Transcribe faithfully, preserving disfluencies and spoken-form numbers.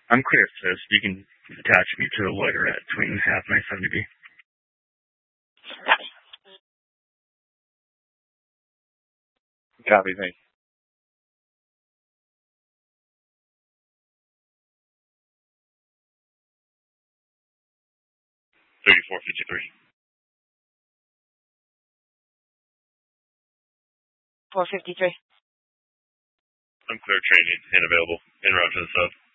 I'm clear, sis. You can attach me to the loiter at between half nine seventy B. Copy, thanks. thirty-four fifty-three. four fifty-three. I'm clear training and available. En route to the sub.